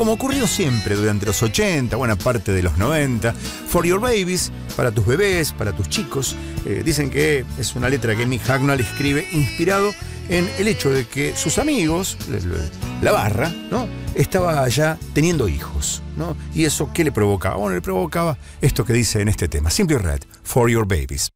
como ocurrió siempre durante los 80, buena parte de los 90. For Your Babies, para tus bebés, para tus chicos. Dicen que es una letra que Mick Hucknall escribe inspirado en el hecho de que sus amigos, la barra, ¿no?, estaba ya teniendo hijos, ¿no? Y eso, ¿qué le provocaba? Bueno, le provocaba esto que dice en este tema, Simply Red, For Your Babies.